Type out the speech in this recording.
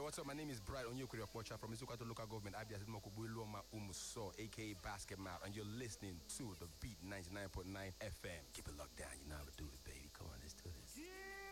what's up? My name is Bright Onyekuri Okpocha from Izukato Local Government, Abia Sidmokubu Iloma Umuso, aka Basketmouth, and you're listening to The Beat 99.9 FM. Keep it locked down, you know how to do it, baby. Come on, let's do this. Yeah!